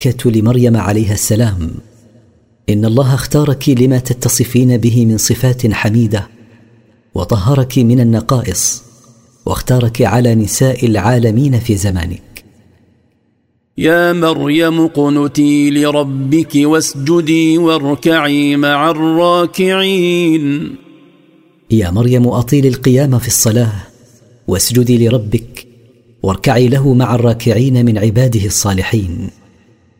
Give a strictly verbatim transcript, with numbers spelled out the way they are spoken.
لمريم عليها السلام: إن الله اختارك لما تتصفين به من صفات حميدة، وطهرك من النقائص، واختارك على نساء العالمين في زمانك. يا مريم اقنتي لربك واسجدي واركعي مع الراكعين. يا مريم أطيلي القيام في الصلاة، واسجدي لربك، واركعي له مع الراكعين من عباده الصالحين.